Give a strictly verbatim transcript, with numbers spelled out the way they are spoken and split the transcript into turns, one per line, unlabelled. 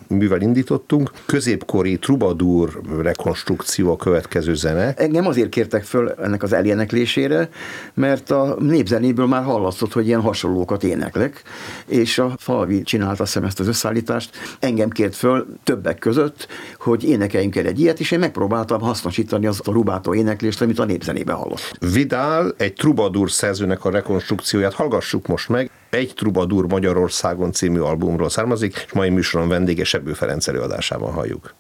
művel indítottunk. Középkori trubadúr rekonstrukció a következő zene.
Engem azért kértek föl ennek az eléneklésére, mert a népzenéből már hallatszott, hogy ilyen hasonlókat éneklek, és a Falvi csinálta azt hiszem ezt az összeállítást, engem kért föl többek között, hogy énekeljünk el egy ilyet, és én megpróbáltam hasznosítani az a rubátó éneklést, amit a népzenében hallott.
Vidal egy trubadúr szerzőnek a rekonstrukcióját hallgassuk most meg. Egy trubadúr Magyarországon című albumról származik, és mai műsoron vendége Sebő Ferenc előadásában halljuk.